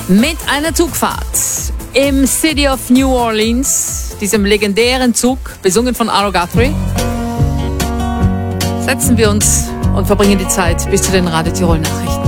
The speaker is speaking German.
Mit einer Zugfahrt im City of New Orleans, diesem legendären Zug, besungen von Arlo Guthrie, setzen wir uns und verbringen die Zeit bis zu den Radio Tirol Nachrichten.